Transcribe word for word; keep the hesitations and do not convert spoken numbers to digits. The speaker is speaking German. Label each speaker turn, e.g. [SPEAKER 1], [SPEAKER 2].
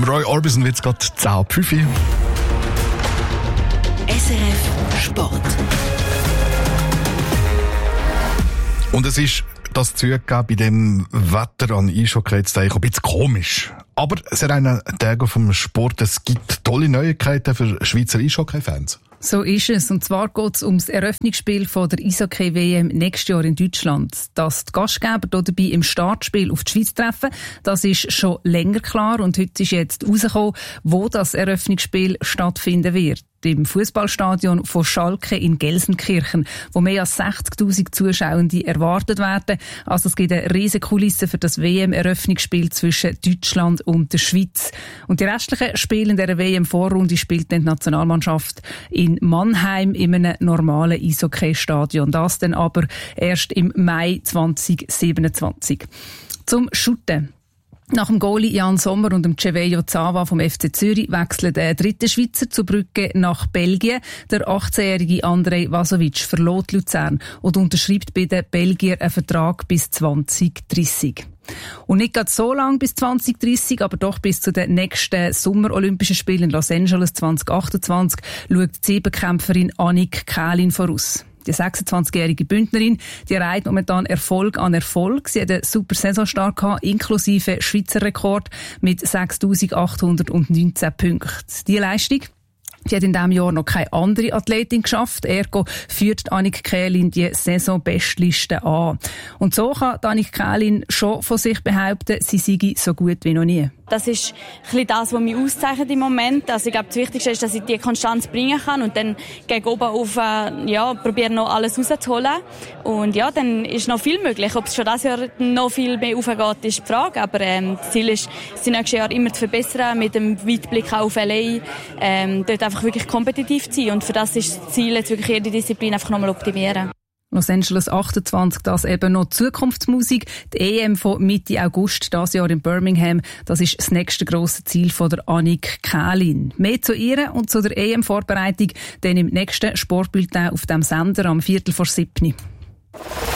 [SPEAKER 1] Roy Orbison wird es gerade zehn fünf.
[SPEAKER 2] S R F Sport.
[SPEAKER 1] Und es ist das zugegeben bei dem Wetter an Eishockey jetzt ein bisschen komisch. Aber es hat einen Tag vom Sport. Es gibt tolle Neuigkeiten für Schweizer Eishockey-Fans.
[SPEAKER 3] So ist es. Und zwar geht es um das Eröffnungsspiel von der Eishockey-W M nächstes Jahr in Deutschland. Dass die Gastgeber dabei im Startspiel auf die Schweiz treffen, das ist schon länger klar. Und heute ist jetzt rausgekommen, wo das Eröffnungsspiel stattfinden wird. Im Fußballstadion von Schalke in Gelsenkirchen, wo mehr als sechzigtausend Zuschauende erwartet werden. Also es gibt eine riesige Kulisse für das W M-Eröffnungsspiel zwischen Deutschland und der Schweiz. Und die restlichen Spiele in dieser W M-Vorrunde spielt die Nationalmannschaft in Mannheim in einem normalen Eishockey-Stadion. Das dann aber erst im Mai zwanzig siebenundzwanzig. Zum Shooten. Nach dem Goalie Jan Sommer und dem Cevejo Zava vom F C Zürich wechselt der dritte Schweizer zur Brücke nach Belgien. Der achtzehnjährige Andrej Vasovic verlässt Luzern und unterschreibt bei den Belgier einen Vertrag bis zwanzig dreissig. Und nicht gerade so lang bis zwanzig dreissig, aber doch bis zu den nächsten Sommer-Olympischen Spielen in Los Angeles zwanzig achtundzwanzig schaut die Siebenkämpferin Annick Kählin voraus. Die sechsundzwanzigjährige Bündnerin, die reiht momentan Erfolg an Erfolg. Sie hat einen super Saisonstart gehabt, inklusive Schweizer Rekord mit sechstausendachthundertneunzehn Punkten. Diese Leistung, die hat in diesem Jahr noch keine andere Athletin geschafft. Ergo führt Annick Kählin die Saison-Bestliste an. Und so kann Annick Kählin schon von sich behaupten, sie sei so gut wie noch nie.
[SPEAKER 4] Das ist ein bisschen das, was mich auszeichnet im Moment. Also ich glaube, das Wichtigste ist, dass ich die Konstanz bringen kann und dann gegen oben auf, äh, ja, probieren noch alles rauszuholen. Und ja, dann ist noch viel möglich. Ob es schon dieses Jahr noch viel mehr aufgeht, ist die Frage. Aber ähm, das Ziel ist, es im nächsten Jahr immer zu verbessern, mit dem Weitblick auf L A, ähm, dort einfach wirklich kompetitiv zu sein. Und für das ist das Ziel, jetzt wirklich jede Disziplin einfach nochmal optimieren.
[SPEAKER 3] Los Angeles achtundzwanzig, das eben noch Zukunftsmusik. Die E M von Mitte August, das Jahr in Birmingham, das ist das nächste grosse Ziel von der Annick Kählin. Mehr zu ihr und zu der E M-Vorbereitung dann im nächsten Sportbulletin auf dem Sender am Viertel vor sieben.